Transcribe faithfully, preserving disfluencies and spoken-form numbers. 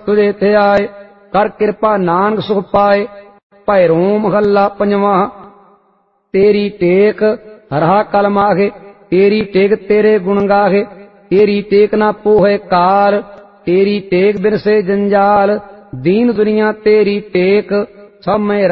तुझे थे आए, कर कृपा नानक सुख पाए। भैरो महला पंजवा। तेरी टेक हरहा कल माहे, तेरी टेक तेरे गुण गाहे। तेरी टेक ना पोहे काल, तेरी टेक बिरसे जंजाल। दीन दुनिया तेरी टेक, सब में